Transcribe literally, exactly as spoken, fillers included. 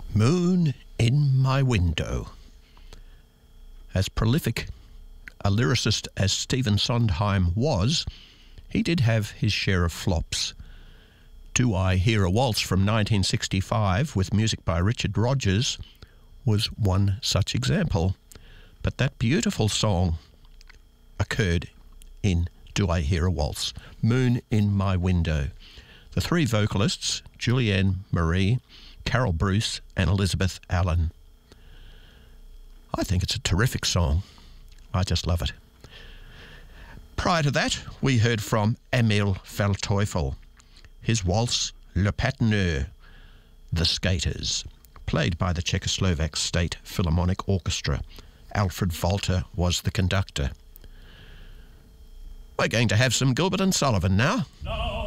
Moon in My Window. As prolific a lyricist as Stephen Sondheim was, he did have his share of flops. Do I Hear a Waltz from nineteen sixty-five with music by Richard Rodgers was one such example. But that beautiful song occurred in Do I Hear a Waltz, Moon in My Window. The three vocalists, Julianne Marie, Carol Bruce and Elizabeth Allen. I think it's a terrific song. I just love it. Prior to that, we heard from Emil Feldteufel. His waltz, Le Patineur, The Skaters, played by the Czechoslovak State Philharmonic Orchestra. Alfred Volter was the conductor. We're going to have some Gilbert and Sullivan now. No.